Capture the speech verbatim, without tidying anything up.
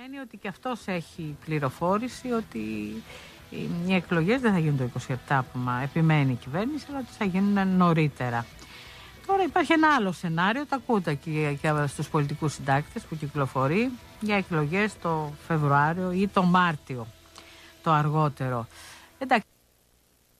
Σημαίνει ότι και αυτός έχει πληροφόρηση ότι οι εκλογές δεν θα γίνουν το είκοσι επτά που μα επιμένει η κυβέρνηση, αλλά ότι θα γίνουν νωρίτερα. Τώρα υπάρχει ένα άλλο σενάριο, τα ακούτε και, και στους πολιτικούς συντάκτες που κυκλοφορεί για εκλογές το Φεβρουάριο ή το Μάρτιο, το αργότερο. Εντάξει.